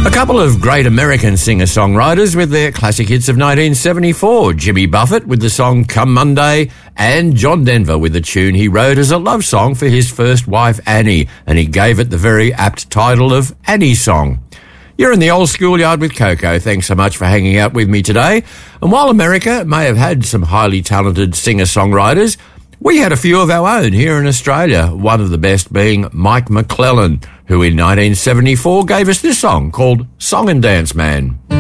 A couple of great American singer-songwriters with their classic hits of 1974. Jimmy Buffett with the song Come Monday, and John Denver with the tune he wrote as a love song for his first wife, Annie, and he gave it the very apt title of Annie's Song. You're in the old schoolyard with Coco. Thanks so much for hanging out with me today. And while America may have had some highly talented singer-songwriters, we had a few of our own here in Australia, one of the best being Mike McClellan, who in 1974 gave us this song called Song and Dance Man.